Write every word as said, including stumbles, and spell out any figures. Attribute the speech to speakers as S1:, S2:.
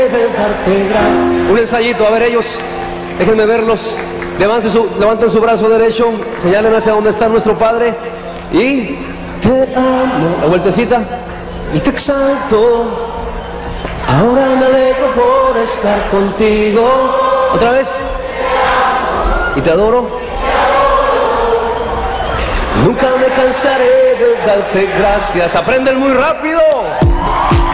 S1: de darte gracias. Un ensayito, a ver ellos, déjenme verlos. Levanten su, levanten su brazo derecho, señalen hacia donde está nuestro Padre y te amo. La vueltecita y te exalto. Ahora me alegro por estar contigo. Otra vez. Y te adoro. Nunca me cansaré de darte gracias. Aprenden muy rápido.